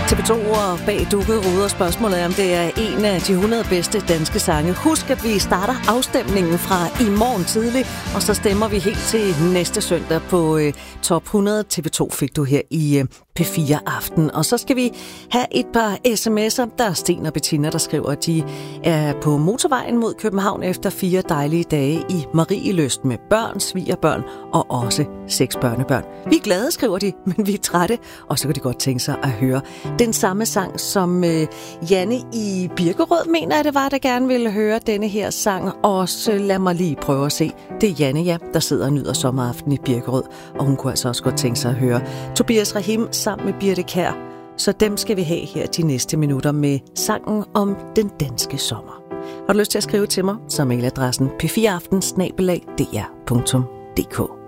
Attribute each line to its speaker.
Speaker 1: TV2 og bag dukket ruder. Spørgsmålet er, om det er en af de 100 bedste danske sange. Husk, at vi starter afstemningen fra i morgen tidlig, og så stemmer vi helt til næste søndag på Top 100. TV2 fik du her i P4 Aften. Og så skal vi have et par sms'er. Der er Sten og Bettina, der skriver, at de er på motorvejen mod København efter 4 dejlige dage i Marielyst med børn, svigerbørn og også 6 børnebørn. Vi er glade, skriver de, men vi er trætte, og så kan de godt tænke sig at høre den samme sang, som Janne i Birkerød mener, at det var, der gerne ville høre denne her sang. Og så lad mig lige prøve at se. Det er Janne, ja, der sidder og nyder sommeraften i Birkerød, og hun kunne altså også godt tænke sig at høre Tobias Rahim sammen med Birte Kjær. Så dem skal vi have her de næste minutter med sangen om den danske sommer. Har du lyst til at skrive til mig, så mailadressen p4aften@dr.dk.